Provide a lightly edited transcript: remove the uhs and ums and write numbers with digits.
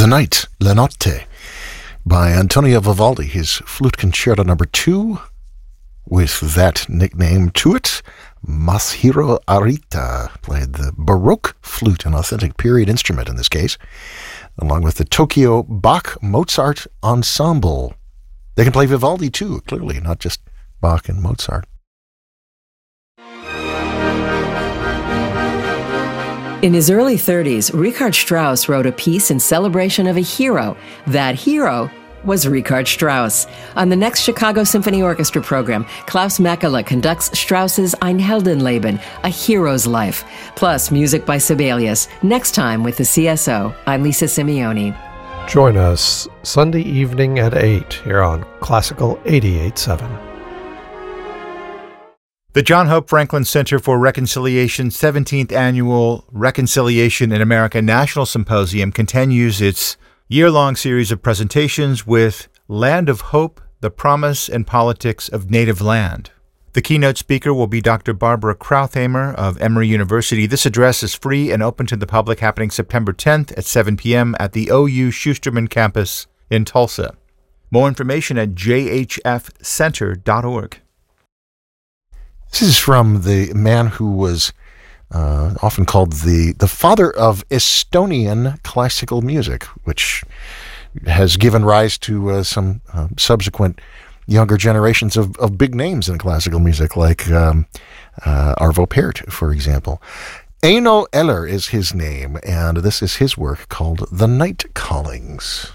The Night, La Notte, by Antonio Vivaldi, his Flute Concerto No. 2, with that nickname to it. Masahiro Arita played the Baroque flute, an authentic period instrument in this case, along with the Tokyo Bach-Mozart Ensemble. They can play Vivaldi too, clearly, not just Bach and Mozart. In his early 30s, Richard Strauss wrote a piece in celebration of a hero. That hero was Richard Strauss. On the next Chicago Symphony Orchestra program, Klaus Mekela conducts Strauss's Ein Heldenleben, A Hero's Life, plus music by Sibelius. Next time with the CSO, I'm Lisa Simeoni. Join us Sunday evening at 8 here on Classical 88.7. The John Hope Franklin Center for Reconciliation's 17th Annual Reconciliation in America National Symposium continues its year-long series of presentations with Land of Hope, the Promise and Politics of Native Land. The keynote speaker will be Dr. Barbara Krauthamer of Emory University. This address is free and open to the public, happening September 10th at 7 p.m. at the OU Schusterman campus in Tulsa. More information at jhfcenter.org. This is from the man who was often called the father of Estonian classical music, which has given rise to some subsequent younger generations of big names in classical music, like Arvo Pärt, for example. Eino Eller is his name, and this is his work called The Night Callings.